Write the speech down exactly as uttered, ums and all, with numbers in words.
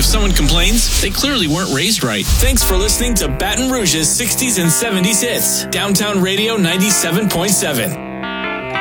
someone complains, they clearly weren't raised right. Thanks for listening to Baton Rouge's sixties and seventies hits. Downtown Radio ninety-seven point seven.